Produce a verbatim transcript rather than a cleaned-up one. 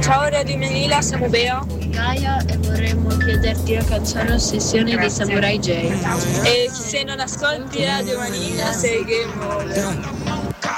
Ciao Radio Manila, siamo Bea Gaia e vorremmo chiederti la canzone Ossessione di Samurai J. e se non ascolti Radio Manila sei game over.